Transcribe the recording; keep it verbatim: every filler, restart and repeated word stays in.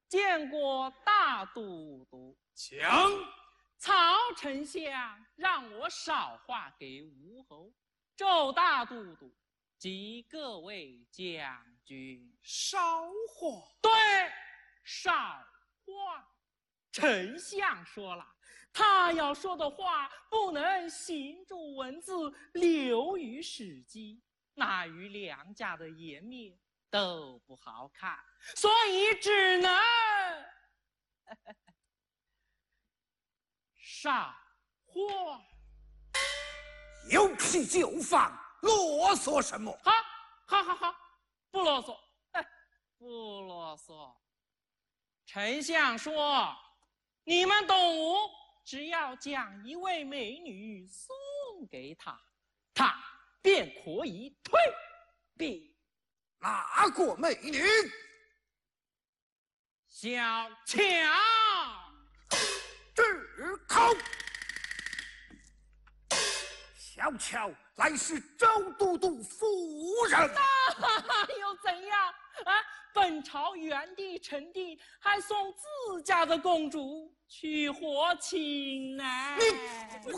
见过大都督。 讲。 曹丞相让我少话给吴侯、周大都督及各位将军。 少话？ 对，少话。丞相说了，他要说的话不能行诸文字，流于史记，那与两家的颜面都不好看，所以只能少话。 有屁就放，啰嗦什么？ 好，好，好，好，不啰嗦，不啰嗦。丞相说，你们东吴只要将一位美女送给他，他便可以退兵。 哪个美女？ 小乔。 止口！小乔乃是周都督夫人。 那又怎样啊？本朝元帝、成帝还送自家的公主去和亲呢。 你不